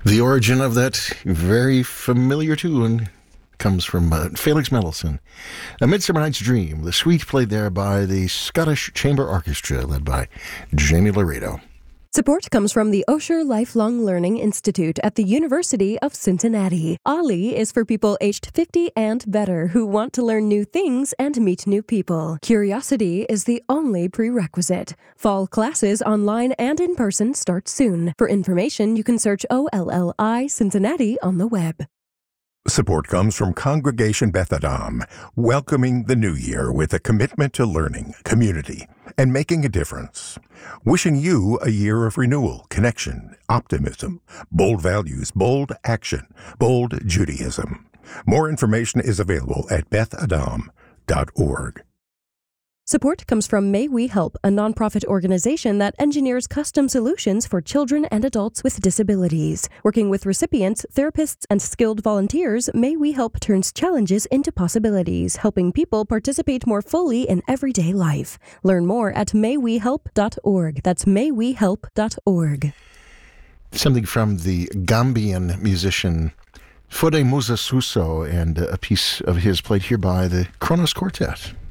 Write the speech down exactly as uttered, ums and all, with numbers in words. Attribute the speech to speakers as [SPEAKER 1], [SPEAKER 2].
[SPEAKER 1] The origin of that very familiar tune comes from uh, Felix Mendelssohn. A Midsummer Night's Dream, the suite played there by the Scottish Chamber Orchestra, led by Jamie Laredo.
[SPEAKER 2] Support comes from the Osher Lifelong Learning Institute at the University of Cincinnati. OLLI is for people aged fifty and better who want to learn new things and meet new people. Curiosity is the only prerequisite. Fall classes online and in person start soon. For information, you can search O L L I Cincinnati on the web.
[SPEAKER 3] Support comes from Congregation Beth Adam, welcoming the new year with a commitment to learning, community, and making a difference. Wishing you a year of renewal, connection, optimism, bold values, bold action, bold Judaism. More information is available at beth adam dot org.
[SPEAKER 2] Support comes from May We Help, a nonprofit organization that engineers custom solutions for children and adults with disabilities. Working with recipients, therapists, and skilled volunteers, May We Help turns challenges into possibilities, helping people participate more fully in everyday life. Learn more at may we help dot org. That's may we help dot org.
[SPEAKER 1] Something from the Gambian musician Fode Musa Suso, and a piece of his played here by the Kronos Quartet.